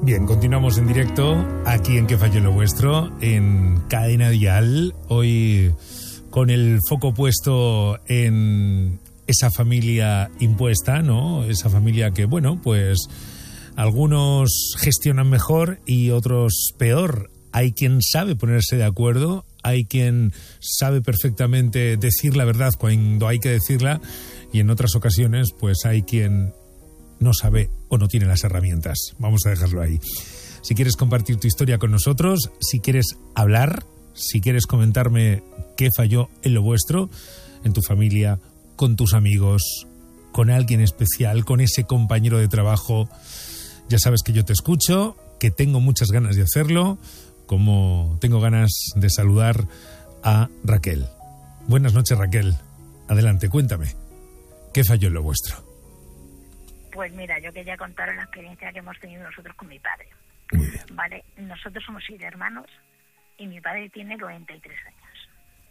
Bien, continuamos en directo aquí en Que Falló Lo Vuestro, en Cadena Dial, hoy con el foco puesto en esa familia impuesta, ¿no? Esa familia que, bueno, pues algunos gestionan mejor y otros peor. Hay quien sabe ponerse de acuerdo, hay quien sabe perfectamente decir la verdad cuando hay que decirla, y en otras ocasiones pues hay quien no sabe o no tiene las herramientas. Vamos a dejarlo ahí. Si quieres compartir tu historia con nosotros, si quieres hablar, si quieres comentarme qué falló en lo vuestro, en tu familia, con tus amigos, con alguien especial, con ese compañero de trabajo, ya sabes que yo te escucho, que tengo muchas ganas de hacerlo, como tengo ganas de saludar a Raquel. Buenas noches, Raquel. Adelante, cuéntame. ¿Qué falló en lo vuestro? Pues mira, yo quería contar la experiencia que hemos tenido nosotros con mi padre. Muy bien. Vale, nosotros somos 7 hermanos y mi padre tiene 93 años.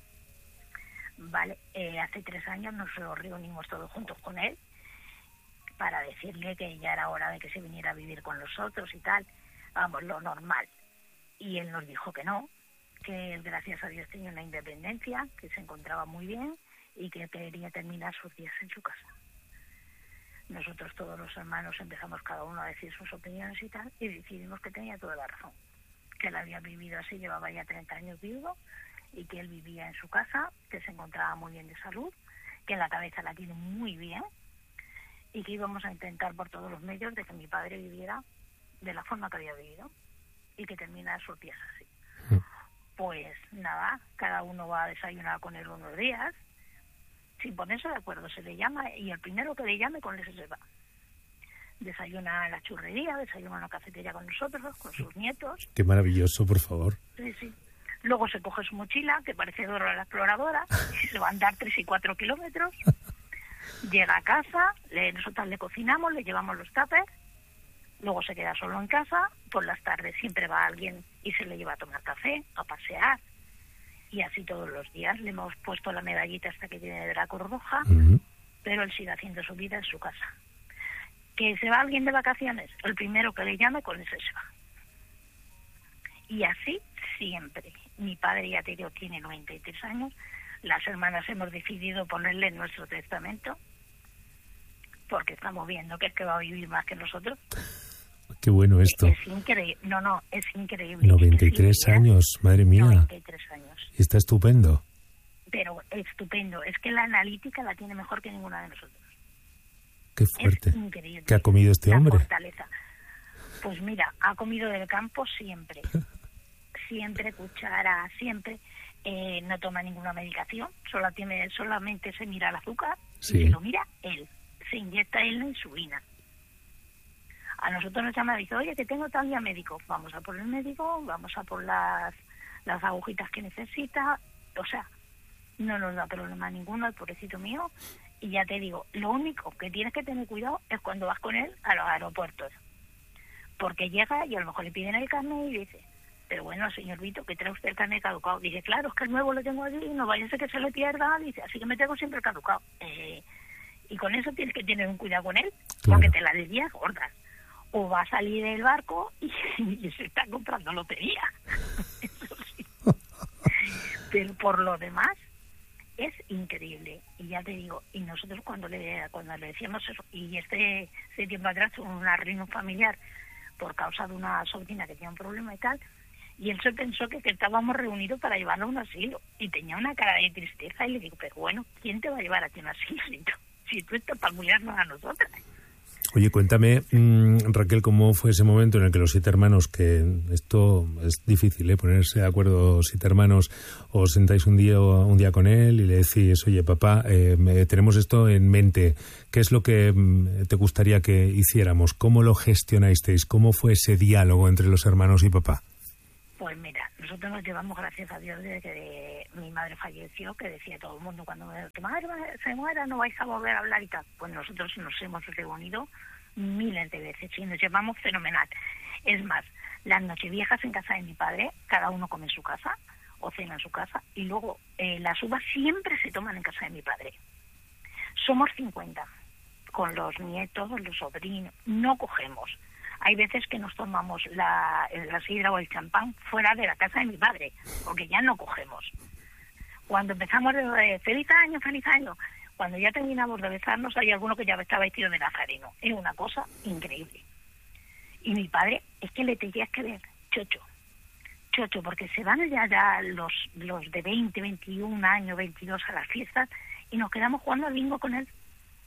Vale, hace 3 años nos reunimos todos juntos con él para decirle que ya era hora de que se viniera a vivir con nosotros y tal, vamos, lo normal. Y él nos dijo que no, que él, gracias a Dios, tenía una independencia, que se encontraba muy bien y que quería terminar sus días en su casa. Nosotros todos los hermanos empezamos cada uno a decir sus opiniones y tal, y decidimos que tenía toda la razón, que él había vivido así, llevaba ya 30 años viudo, y que él vivía en su casa, que se encontraba muy bien de salud, que en la cabeza la tiene muy bien, y que íbamos a intentar por todos los medios de que mi padre viviera de la forma que había vivido, y que terminara sus días así. Pues nada, cada uno va a desayunar con él unos días, sin ponerse de acuerdo, se le llama y el primero que le llame con él se va. Desayuna en la churrería, desayuna en la cafetería con nosotros, con sus nietos. Qué maravilloso, por favor. Sí, sí. Luego se coge su mochila, que parece Dora la Exploradora, y se va a andar 3 y 4 kilómetros. Llega a casa, nosotros le cocinamos, le llevamos los tuppers, luego se queda solo en casa, por las tardes siempre va alguien y se le lleva a tomar café, a pasear. Y así todos los días. Le hemos puesto la medallita hasta que tiene de la Cruz Roja, pero él sigue haciendo su vida en su casa. ¿Que se va alguien de vacaciones? El primero que le llame, con ese se va. Y así siempre. Mi padre, ya te digo, tiene 93 años. Las hermanas hemos decidido ponerle en nuestro testamento, porque estamos viendo que es que va a vivir más que nosotros. Qué bueno esto. Es increíble. No, es increíble. 93 años, madre mía. 93 años. Y está estupendo. Pero estupendo. Es que la analítica la tiene mejor que ninguna de nosotros. Qué fuerte. Es increíble. ¿Qué ha comido este hombre? Fortaleza. Pues mira, ha comido del campo siempre. Siempre cuchara, siempre. No toma ninguna medicación. Solamente se mira el azúcar, sí. Y se lo mira él. Se inyecta él la insulina. A nosotros nos llama y dice, oye, que tengo tal día médico. Vamos a por el médico, vamos a por las agujitas que necesita. O sea, no nos da problema ninguno, el pobrecito mío. Y ya te digo, lo único que tienes que tener cuidado es cuando vas con él a los aeropuertos. Porque llega y a lo mejor le piden el carnet y dice, pero bueno, señor Vito, que trae usted el carnet caducado. Dice, claro, es que el nuevo lo tengo allí, no vaya a ser que se le pierda. Dice, así que me tengo siempre el caducado. Y con eso tienes que tener un cuidado con él, claro, porque te la desvías gordas. O va a salir del barco y se está comprando lotería. Eso sí. Pero por lo demás es increíble. Y ya te digo, y nosotros cuando le decíamos eso, y este tiempo atrás tuvo una reunión familiar por causa de una sobrina que tenía un problema y tal, y él se pensó que estábamos reunidos para llevarlo a un asilo, y tenía una cara de tristeza, y le digo, pero bueno, ¿quién te va a llevar a ti a un asilo si tú estás para cuidarnos a nosotras? Oye, cuéntame, Raquel, ¿cómo fue ese momento en el que los 7 hermanos, que esto es difícil, ponerse de acuerdo 7 hermanos, os sentáis un día con él y le decís, oye, papá, tenemos esto en mente, ¿qué es lo que te gustaría que hiciéramos? ¿Cómo lo gestionasteis? ¿Cómo fue ese diálogo entre los hermanos y papá? Pues mira, nosotros nos llevamos, gracias a Dios, desde que mi madre falleció, que decía todo el mundo, cuando tu madre se muera no vais a volver a hablar y tal. Pues nosotros nos hemos reunido miles de veces y nos llevamos fenomenal. Es más, las nocheviejas en casa de mi padre, cada uno come en su casa o cena en su casa, y luego las uvas siempre se toman en casa de mi padre. Somos 50, con los nietos, los sobrinos, no cogemos. Hay veces que nos tomamos la sidra o el champán fuera de la casa de mi padre, porque ya no cogemos. Cuando empezamos de feliz año, cuando ya terminamos de besarnos, hay alguno que ya está vestido de nazareno. Es una cosa increíble. Y mi padre, es que le tenías que ver, chocho, porque se van ya los de 20, 21 años, 22 a las fiestas, y nos quedamos jugando al bingo con él.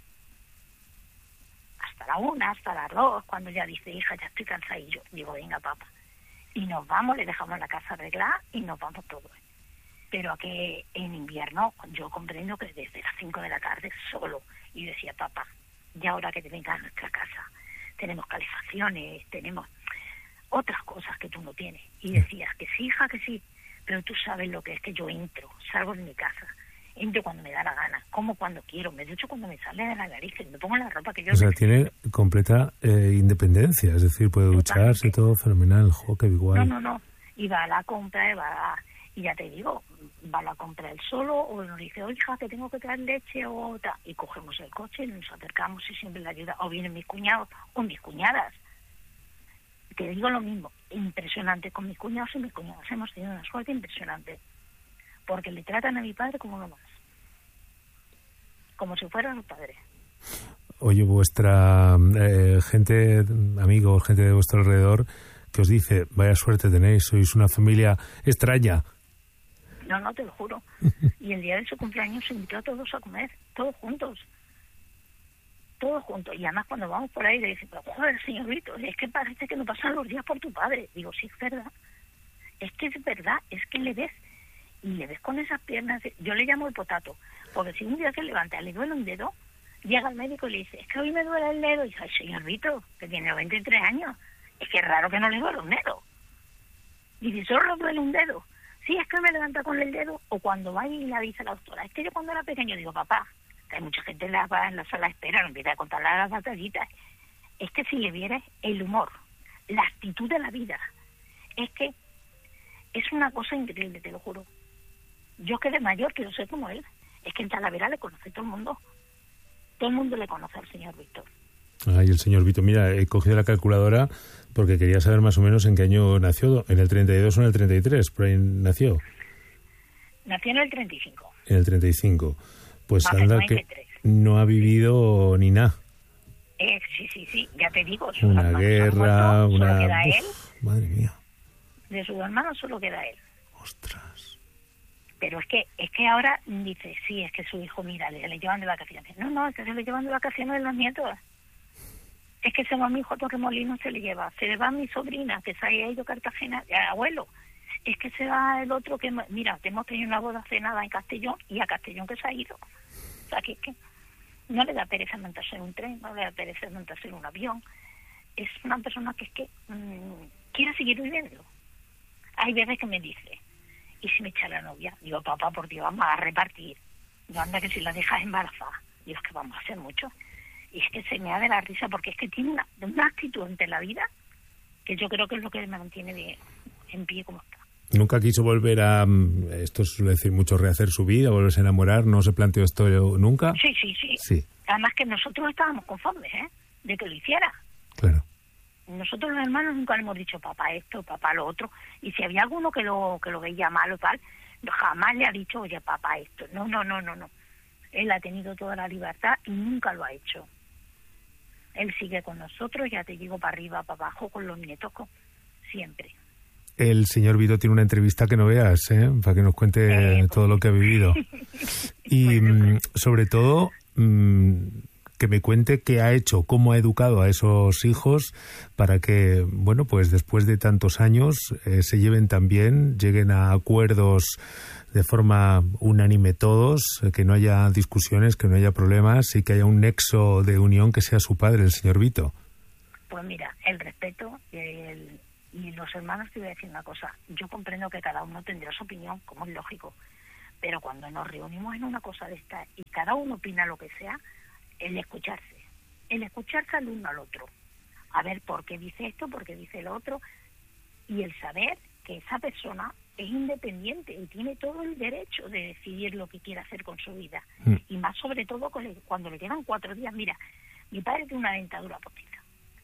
Hasta la 1, hasta las 2, cuando ya dice, hija, ya estoy cansada, y yo digo, venga, papá. Y nos vamos, le dejamos la casa arreglada y nos vamos todos. Pero a que en invierno, yo comprendo que desde las 5 de la tarde solo, y decía, papá, ya ahora que te vengas a nuestra casa, tenemos calefacciones, tenemos otras cosas que tú no tienes. Y decías que sí, hija, que sí, pero tú sabes lo que es que yo salgo de mi casa, entro cuando me da la gana, como cuando quiero, me ducho cuando me sale de la nariz, me pongo la ropa que yo... O sea, tiene completa independencia, es decir, puede ducharse, todo fenomenal, que igual. No, y va a la compra, y ya te digo, va a la compra él solo, o nos dice, oye, hija, que tengo que traer leche, o tal, y cogemos el coche, y nos acercamos y siempre le ayuda, o vienen mis cuñados, o mis cuñadas. Te digo lo mismo, impresionante, con mis cuñados y mis cuñadas hemos tenido una suerte impresionante, porque le tratan a mi padre como uno más, como si fuera su padre. Oye, vuestra gente, amigos, gente de vuestro alrededor, que os dice, vaya suerte tenéis, sois una familia extraña. No, te lo juro. Y el día de su cumpleaños se invitó a todos a comer, todos juntos. Y además cuando vamos por ahí le dicen, pero joder, señor Vito, es que parece que no pasan los días por tu padre. Digo, sí, es verdad. Es que le ves, y le ves con esas piernas. Yo le llamo el potato, porque si un día se levanta, le duele un dedo, llega al médico y le dice, es que hoy me duele el dedo. Y dice, ay, señor Vito, que tiene 23 años, es que es raro que no le duele un dedo. Y dice, solo le duele un dedo. Sí, es que me levanta con el dedo, o cuando va y le avisa a la doctora. Es que yo cuando era pequeño digo, papá, que hay mucha gente en la sala de espera, no empieza a contarle las batallitas. Es que si le vieras el humor, la actitud de la vida, es que es una cosa increíble, te lo juro. Yo que de mayor quiero ser como él. Es que en Talavera le conoce todo el mundo. Todo el mundo le conoce al señor Víctor. Ay, el señor Vito, mira, he cogido la calculadora porque quería saber más o menos en qué año nació, en el 32 o en el 33, por ahí nació. Nació en el 35. En el 35. Pues anda que no ha vivido ni nada. Sí, ya te digo. Una guerra, solo queda él. Madre mía. De sus hermanos solo queda él. Ostras. Pero es que ahora dice, sí, es que su hijo, mira, le llevan de vacaciones. No, es que se le llevan de vacaciones los nietos. Es que se va mi hijo a Torremolinos, se le lleva. Se le va mi sobrina, que se ha ido a Cartagena, abuelo. Es que se va el otro que, mira, hemos tenido una boda cenada en Castellón, y a Castellón que se ha ido. O sea, que no le da pereza montarse en un tren, no le da pereza montarse en un avión. Es una persona que quiere seguir viviendo. Hay veces que me dice, ¿y si me echa la novia? Digo, papá, por Dios, vamos a repartir. No, anda, que si la dejas embarazada. Digo, es que vamos a hacer mucho. Y es que se me da de la risa, porque es que tiene una actitud ante la vida que yo creo que es lo que me mantiene en pie como está. ¿Nunca quiso volver a, esto suele decir mucho, rehacer su vida, volverse a enamorar? ¿No se planteó esto nunca? Sí. Además que nosotros estábamos conformes, de que lo hiciera. Claro. Nosotros los hermanos nunca le hemos dicho papá esto, papá lo otro. Y si había alguno que lo veía mal o tal, jamás le ha dicho, oye, papá esto. No. Él ha tenido toda la libertad y nunca lo ha hecho. Él sigue con nosotros, ya te digo, para arriba, para abajo, con los nietos, siempre. El señor Vito tiene una entrevista que no veas, para que nos cuente todo lo que ha vivido. Y sobre todo, que me cuente qué ha hecho, cómo ha educado a esos hijos para que, bueno, pues después de tantos años se lleven tan bien, lleguen a acuerdos de forma unánime todos, que no haya discusiones, que no haya problemas y que haya un nexo de unión que sea su padre, el señor Vito. Pues mira, el respeto y los hermanos, te voy a decir una cosa, yo comprendo que cada uno tendrá su opinión, como es lógico, pero cuando nos reunimos en una cosa de esta y cada uno opina lo que sea, el escucharse al uno al otro, a ver por qué dice esto, por qué dice lo otro, y el saber que esa persona es independiente y tiene todo el derecho de decidir lo que quiere hacer con su vida. Y más sobre todo cuando le quedan 4 días. Mira, mi padre tiene una dentadura postiza.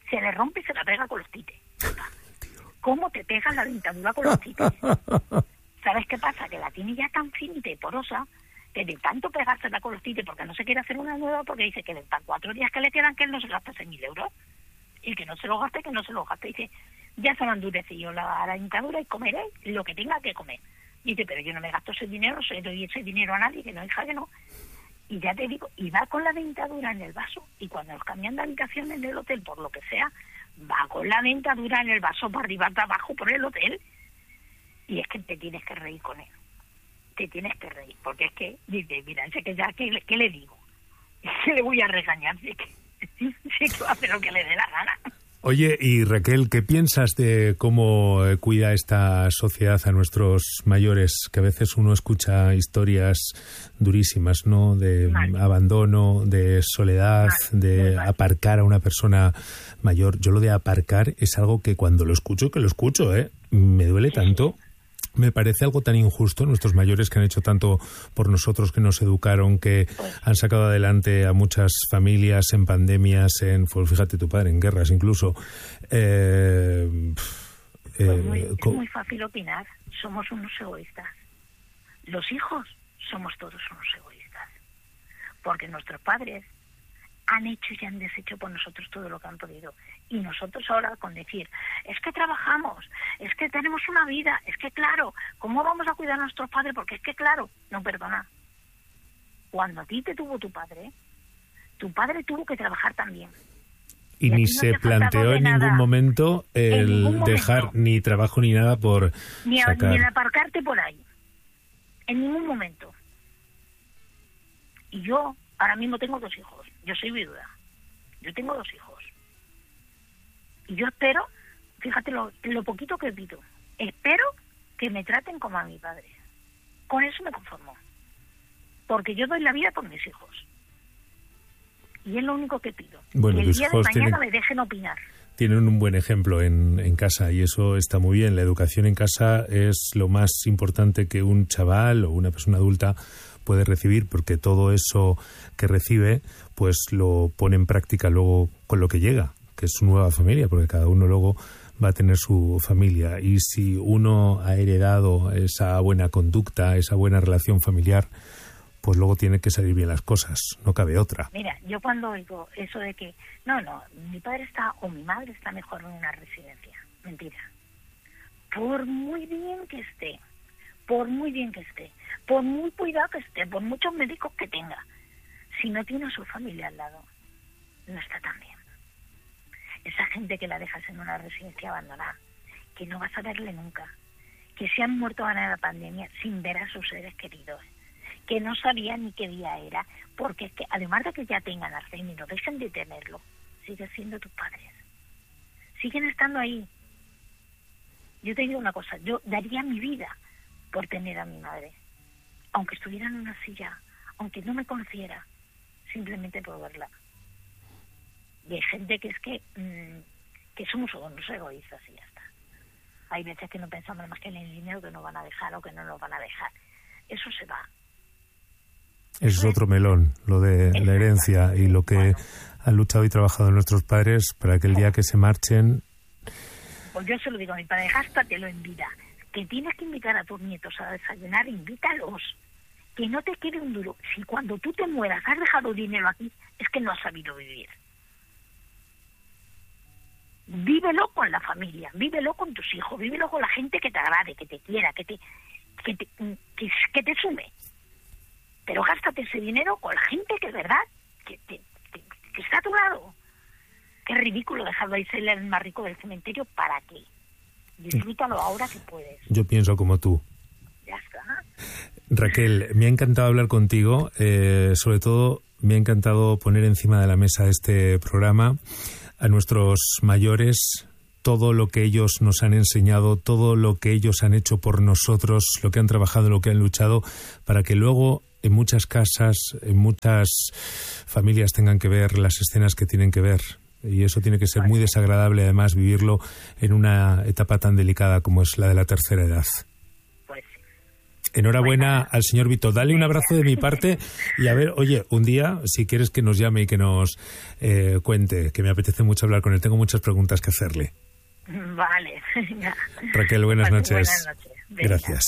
se le rompe y se la pega con los tites. ¿Cómo te pegas la dentadura con los tites? ¿Sabes qué pasa? Que la tiene ya tan finita y porosa que de tanto pegársela con los tites, porque no se quiere hacer una nueva, porque dice que de tan 4 días que le quedan que él no se gasta 6.000 euros. Y que no se lo gaste, Dice, ya se me ha endurecido la dentadura y comeré lo que tenga que comer. Dice, pero yo no me gasto ese dinero, se doy ese dinero a nadie, que no, hija, que no. Y ya te digo, y va con la dentadura en el vaso, y cuando nos cambian de habitación en el hotel, por lo que sea, va con la dentadura en el vaso para arriba, para abajo, por el hotel. Y es que te tienes que reír con él. Te tienes que reír, porque es que, dice, mira, ese que ya, ¿qué le digo? ¿Qué le voy a regañar? Si que va a hacer lo que le dé la gana. Oye, y Raquel, ¿qué piensas de cómo cuida esta sociedad a nuestros mayores? Que a veces uno escucha historias durísimas, ¿no? De abandono, de soledad, de aparcar a una persona mayor. Yo lo de aparcar es algo que cuando lo escucho, me duele tanto. Me parece algo tan injusto, nuestros mayores que han hecho tanto por nosotros, que nos educaron, que han sacado adelante a muchas familias en pandemias, pues fíjate tu padre, en guerras incluso. Es muy fácil opinar, somos unos egoístas. Los hijos somos todos unos egoístas, porque nuestros padres han hecho y han deshecho por nosotros todo lo que han podido. Y nosotros ahora con decir, es que trabajamos, es que tenemos una vida, es que claro, ¿cómo vamos a cuidar a nuestros padres? Porque es que claro, no, perdona. Cuando a ti te tuvo tu padre tuvo que trabajar también. Y ni se planteó en ningún momento el dejar ni trabajo ni nada por sacar... Ni el aparcarte por ahí. En ningún momento. Y yo ahora mismo tengo 2 hijos. Yo soy viuda. Yo tengo 2 hijos. Y yo espero, fíjate lo poquito que pido, espero que me traten como a mi padre. Con eso me conformo. Porque yo doy la vida por mis hijos. Y es lo único que pido. Bueno, que el día de mañana me dejen opinar. Tienen un buen ejemplo en casa y eso está muy bien. La educación en casa es lo más importante que un chaval o una persona adulta puede recibir, porque todo eso que recibe pues lo pone en práctica luego con lo que llega, que es su nueva familia, porque cada uno luego va a tener su familia. Y si uno ha heredado esa buena conducta, esa buena relación familiar, pues luego tiene que salir bien las cosas, no cabe otra. Mira, yo cuando oigo eso de que no, mi padre está o mi madre está mejor en una residencia, mentira. Por muy bien que esté, por muy cuidado que esté, por muchos médicos que tenga, si no tiene a su familia al lado, no está tan bien. Esa gente que la dejas en una residencia abandonada, que no vas a verle nunca, que se han muerto en la pandemia sin ver a sus seres queridos, que no sabían ni qué día era, porque es que además de que ya tengan Alzheimer, no dejen de tenerlo, siguen siendo tus padres, siguen estando ahí. Yo te digo una cosa, yo daría mi vida por tener a mi madre, aunque estuviera en una silla, aunque no me conociera, simplemente por verla. Y hay gente que es que somos unos egoístas y ya está. Hay veces que no pensamos más que en el dinero que nos van a dejar o que no nos van a dejar. Eso se va. Eso es otro melón, lo de la herencia y lo que han luchado y trabajado nuestros padres para que el día que se marchen... Pues yo se lo digo a mi padre, gástatelo en vida. Que tienes que invitar a tus nietos a desayunar, invítalos. Que no te quede un duro. Si cuando tú te mueras has dejado dinero aquí, es que no has sabido vivir. Vívelo con la familia, vívelo con tus hijos, vívelo con la gente que te agrade, que te quiera, que te sume. Pero gástate ese dinero con la gente que es verdad, que está a tu lado. Qué ridículo dejarlo ahí ser el más rico del cementerio. ¿Para qué? Disfrútalo ahora que puedes. Yo pienso como tú. Ya está. Raquel, me ha encantado hablar contigo. Sobre todo, me ha encantado poner encima de la mesa este programa a nuestros mayores, todo lo que ellos nos han enseñado, todo lo que ellos han hecho por nosotros, lo que han trabajado, lo que han luchado, para que luego en muchas casas, en muchas familias tengan que ver las escenas que tienen que ver. Y eso tiene que ser muy desagradable, además, vivirlo en una etapa tan delicada como es la de la tercera edad. Pues sí. Enhorabuena al señor Vito. Dale un abrazo de mi parte y a ver, oye, un día, si quieres que nos llame y que nos cuente, que me apetece mucho hablar con él. Tengo muchas preguntas que hacerle. Vale. Raquel, buenas noches. Buenas noches. Venga, Gracias.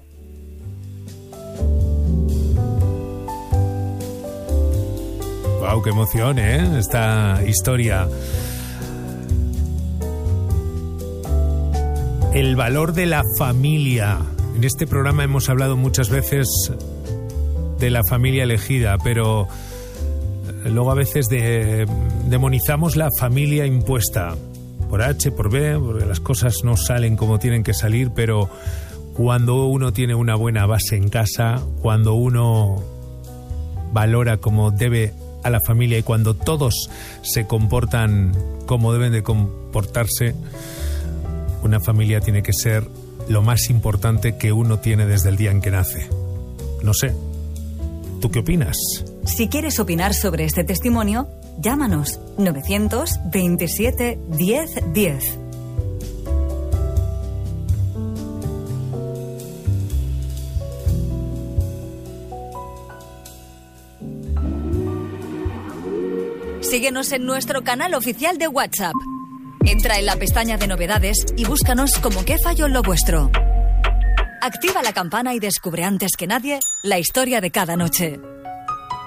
Wow, qué emoción, esta historia. El valor de la familia. En este programa hemos hablado muchas veces de la familia elegida, pero luego a veces demonizamos la familia impuesta. Por H, por B, porque las cosas no salen como tienen que salir, pero cuando uno tiene una buena base en casa, cuando uno valora como debe a la familia y cuando todos se comportan como deben de comportarse, una familia tiene que ser lo más importante que uno tiene desde el día en que nace. No sé, ¿tú qué opinas? Si quieres opinar sobre este testimonio, llámanos 927 10 10. Síguenos en nuestro canal oficial de WhatsApp. Entra en la pestaña de novedades y búscanos como ¿Qué falló en lo vuestro? Activa la campana y descubre antes que nadie la historia de cada noche.